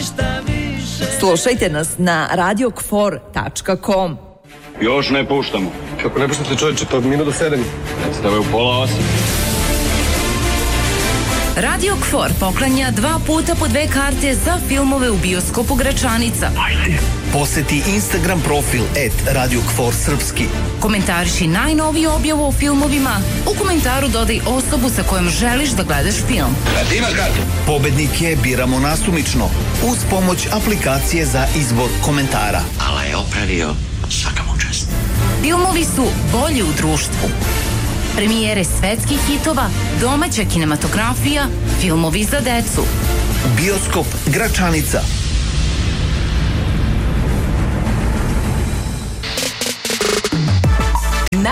Slušajte nas na radiokfor.com. Još ne puštamo. Kako ne puštate, čovječe, to minut do 7. Predstave u 7:30. Radio KFOR poklanja 2 puta po 2 karte za filmove u bioskopu Gračanica. Ajde. Poseti Instagram profil @Radio KFOR Srpski. Komentariši najnoviju objavu o filmovima. U komentaru dodaj osobu sa kojom želiš da gledaš film. Pobednike biramo nasumično uz pomoć aplikacije za izbor komentara. Ala je opravio, svaka mu čast. Filmovi su bolji u društvu. Premijere svetskih hitova, domaća kinematografija, filmovi za decu. Bioskop Gračanica.